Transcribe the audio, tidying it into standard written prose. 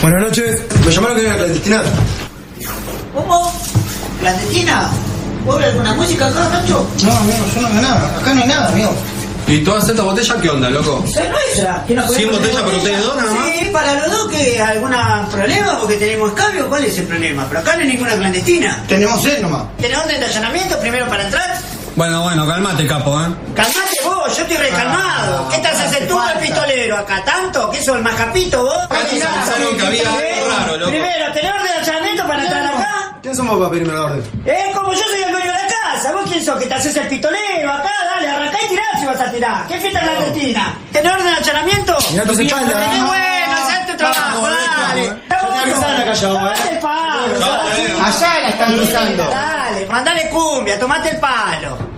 Buenas noches. Me llamaron que era clandestina. ¿Cómo? ¿Clandestina? ¿Vos ves alguna música acá, Nacho? No, amigo, yo no veo nada. Acá no hay nada, amigo. ¿Y todas estas botellas qué onda, loco? ¿Es nuestra? ¿Que nos 100 podemos botellas tener para ustedes dos, nada más? Sí, para los dos, que algún problema porque tenemos cambio. ¿Cuál es el problema? Pero acá no hay ninguna clandestina. Tenemos sed nomás. ¿Tenés orden de allanamiento primero para entrar? Bueno, calmate, capo, Calmate vos, yo estoy recalmado. ¿Qué te haces el turno del pistolero acá? ¿Tanto? ¿Qué sos el más capito vos? Pensaron que había algo raro, loco. Primero, ¿tenés orden de allanamiento para entrar acá? ¿Quién somos para pedirme la orden? Como yo soy el dueño de la casa. ¿Vos quién sos? ¿Que te haces el pistolero acá? Dale, arrancá y tirá si vas a tirar. ¿Qué fiesta clandestina? ¿Tenés orden de allanamiento? Mirá tus espaldas. Bueno, hacé tu trabajo, dale. Tomate el palo. Allá la están usando. Dale, mandale cumbia, tomate el palo.